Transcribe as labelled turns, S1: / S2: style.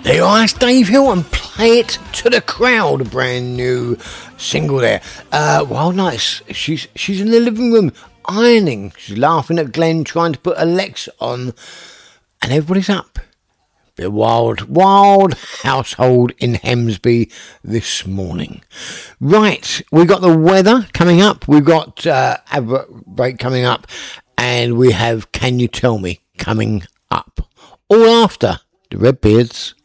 S1: Hey, it's Dave Hill and Play It to the Crowd, a brand new single there. Wild Nights, she's in the living room ironing. She's laughing at Glenn trying to put Alexa on, and everybody's up. Bit of wild household in Hemsby this morning. Right, we got the weather coming up. We've got advert break coming up, and we have Can You Tell Me coming up. All after the Redbeards.